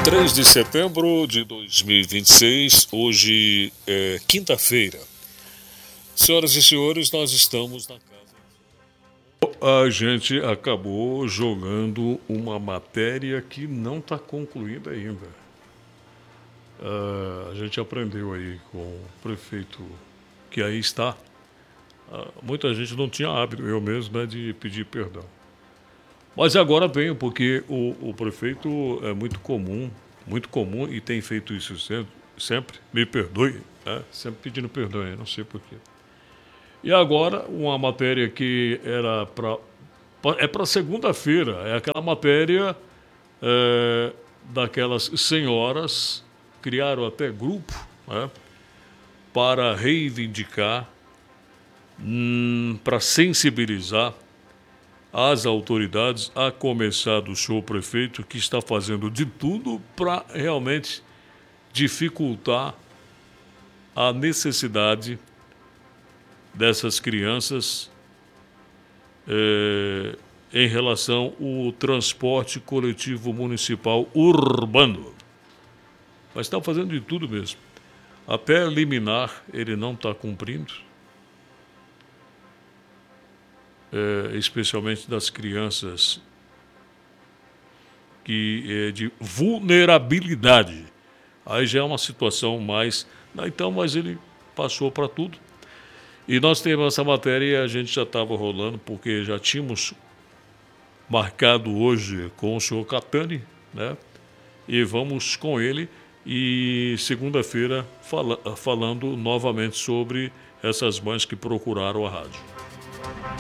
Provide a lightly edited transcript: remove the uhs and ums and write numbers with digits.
3 de setembro de 2026, hoje é quinta-feira. Senhoras e senhores, nós estamos na casa. A gente acabou jogando uma matéria que não está concluída ainda. A gente aprendeu aí com o prefeito que aí está. Muita gente não tinha hábito, eu mesmo, né, de pedir perdão. Mas agora venho, porque o prefeito é muito comum e tem feito isso sempre, me perdoe, né? Sempre pedindo perdão, eu não sei porquê. E agora, uma matéria que era para segunda-feira, é aquela matéria daquelas senhoras, criaram até grupo, né, para reivindicar, para sensibilizar as autoridades, a começar do senhor prefeito, que está fazendo de tudo para realmente dificultar a necessidade dessas crianças em relação ao transporte coletivo municipal urbano. Mas está fazendo de tudo mesmo. Até liminar ele não está cumprindo. Especialmente das crianças que de vulnerabilidade. Aí já é uma situação mais... Então, mas ele passou para tudo. E nós temos essa matéria e a gente já estava rolando, porque já tínhamos marcado hoje com o senhor Catani, né? E vamos com ele e segunda-feira falando novamente sobre essas mães que procuraram a rádio.